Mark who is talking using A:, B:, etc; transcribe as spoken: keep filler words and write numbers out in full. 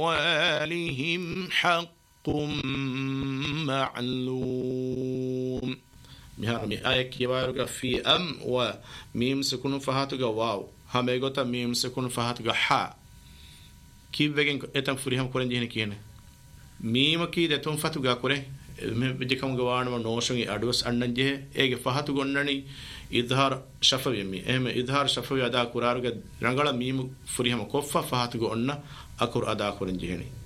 A: أموالهم حق معلوم. مهارمي آية كيوارغا في أم وميم سكون فهاتوغا واو هميغوتا ميم سكون فهاتوغا حا كيبغين اتم فريهم كورن جهني كينه ميم كي دتون فهاتوغا كوري بجكم غوانو نوشني ادوس اننجه ايغه فهاتو گونني اظهار شفوي مي اهم اظهار شفوي ادا كورارغا رنگلا ميم فريهم كوفا فهاتو گونن اكور ادا كورن جهني